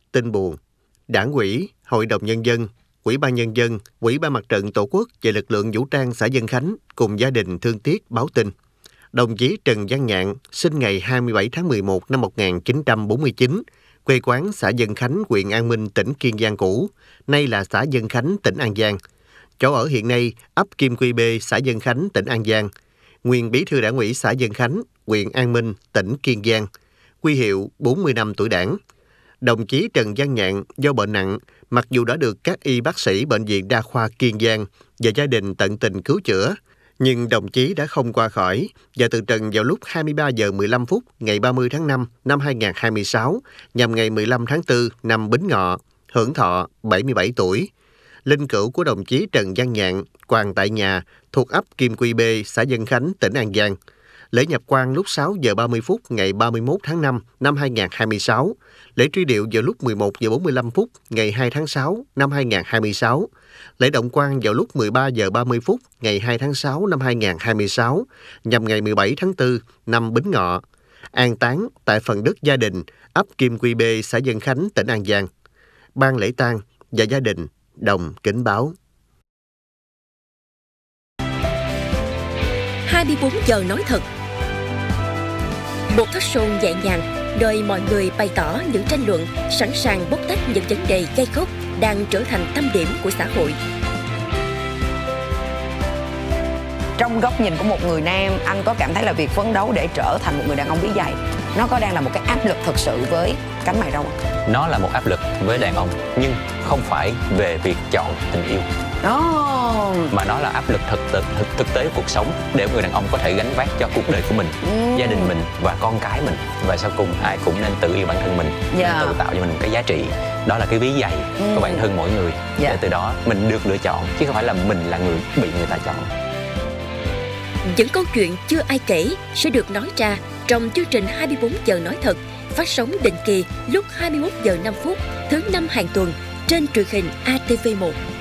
Tin buồn, Đảng ủy, Hội đồng Nhân dân, Ủy ban Nhân dân, Ủy ban Mặt trận Tổ quốc và lực lượng vũ trang xã Dân Khánh cùng gia đình thương tiếc báo tin. Đồng chí Trần Văn Nhạn, sinh ngày 27 tháng 11 năm 1949, quê quán xã Dân Khánh, huyện An Minh, tỉnh Kiên Giang cũ, nay là xã Dân Khánh, tỉnh An Giang. Chỗ ở hiện nay, ấp Kim Quy B, xã Dân Khánh, tỉnh An Giang. Nguyên bí thư Đảng ủy xã Dân Khánh, huyện An Minh, tỉnh Kiên Giang. Huy hiệu 40 năm tuổi Đảng. Đồng chí Trần Văn Nhạn do bệnh nặng, mặc dù đã được các y bác sĩ Bệnh viện Đa khoa Kiên Giang và gia đình tận tình cứu chữa, nhưng đồng chí đã không qua khỏi và từ trần vào lúc 23 giờ 15 phút ngày 30 tháng 5 năm 2026 nhằm ngày 15 tháng 4 năm Bính Ngọ, hưởng thọ 77 tuổi. Linh cữu của đồng chí Trần Văn Nhạn quàng tại nhà thuộc ấp Kim Quy B, xã Dân Khánh, tỉnh An Giang. Lễ nhập quan lúc 6 giờ 30 phút ngày 31 tháng 5 năm 2026, lễ truy điệu vào lúc 11 giờ 45 phút ngày 2 tháng 6 năm 2026, lễ động quan vào lúc 13 giờ 30 phút ngày 2 tháng 6 năm 2026 nhằm ngày 17 tháng 4 năm Bính Ngọ. An táng tại phần đất gia đình ấp Kim Quy B, xã Dân Khánh, tỉnh An Giang. Ban lễ tang và gia đình đồng kính báo. 24 giờ nói thật. Một talk show nhẹ nhàng, nơi mọi người bày tỏ những tranh luận, sẵn sàng bóc tách những vấn đề gai góc đang trở thành tâm điểm của xã hội. Trong góc nhìn của một người nam, anh có cảm thấy là việc phấn đấu để trở thành một người đàn ông bí dày, nó có đang là một cái áp lực thực sự với cánh mày râu không? Nó là một áp lực với đàn ông, nhưng không phải về việc chọn tình yêu. Mà nó là áp lực thực tế của cuộc sống để người đàn ông có thể gánh vác cho cuộc đời của mình, gia đình mình và con cái mình. Và sau cùng ai cũng nên tự yêu bản thân mình, nên tự tạo cho mình một cái giá trị. Đó là cái ví dày của bản thân mỗi người. Để từ đó mình được lựa chọn, chứ không phải là mình là người bị người ta chọn. Những câu chuyện chưa ai kể sẽ được nói ra trong chương trình 24 giờ nói thật, phát sóng định kỳ lúc 21 giờ 5 phút thứ 5 hàng tuần trên truyền hình ATV1.